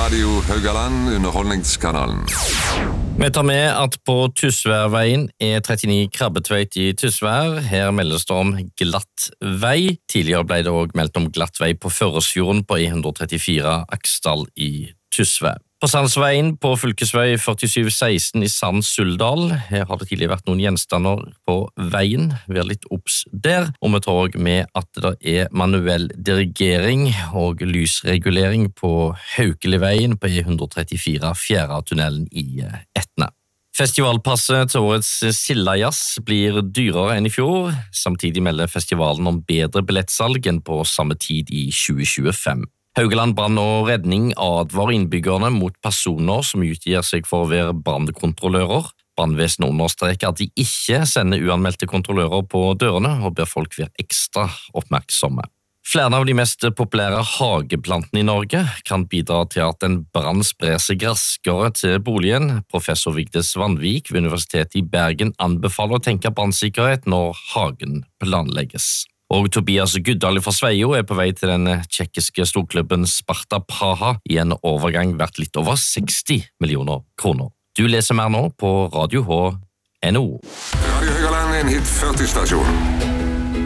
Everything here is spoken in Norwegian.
Radio Haugaland, underholdningskanalen. Vi tar med at på Tysværveien er 39 krabbetveit i Tysvær. Her meldes det om glatt vei. Tidligere ble det også meldt om glatt vei på Førresfjorden på E134 Aksdal i Tysvær. På Sandsveien på fylkesvei 4716 i Sand-Suldal. Her har det tidligere vært noen gjenstander på veien. Vær litt obs der. Og vi tar også med at det er manuell dirigering og lysregulering på Haukeliveien på E134 fjerde tunnelen i Etne. Festivalpasset til årets Sildajazz blir dyrere enn i fjor. Samtidig melder festivalen om bedre billettsalg enn på samme tid i 2025. Haugaland brann og redning advarer innbyggerne mot personer som utgir seg for å være brannkontrollører. Brannvesenet understreker at de ikke sender uanmeldte kontrollører på dørene og ber folk være ekstra oppmerksomme. Flere av de mest populære hageplantene i Norge kan bidra til at en brann sprer seg raskere til boligen. Professor Vigdis Vanvik ved Universitetet i Bergen anbefaler å tenke brannsikkerhet når hagen planlegges. Og Tobias Guddal fra Sveio er på vei til den tsjekkiske storklubben Sparta Praha i en overgang verdt litt over 60 millioner kroner. Du leser mer nå på radioh.no. Radio Haugaland er en hit 40-stasjon.